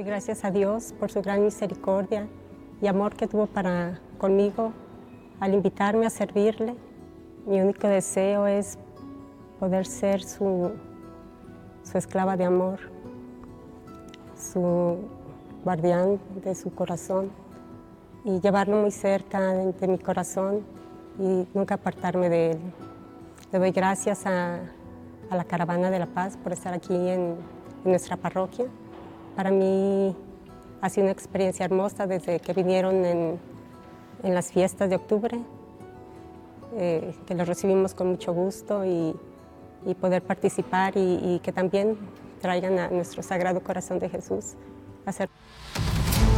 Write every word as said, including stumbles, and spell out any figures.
gracias a Dios por su gran misericordia y amor que tuvo para conmigo al invitarme a servirle. Mi único deseo es poder ser su, su esclava de amor, su guardián de su corazón y llevarlo muy cerca de, de mi corazón y nunca apartarme de él. Le doy gracias a, a la Caravana de la Paz por estar aquí en, en nuestra parroquia. Para mí ha sido una experiencia hermosa desde que vinieron en, en las fiestas de octubre, eh, que los recibimos con mucho gusto y, y poder participar y, y que también traigan a nuestro Sagrado Corazón de Jesús a hacer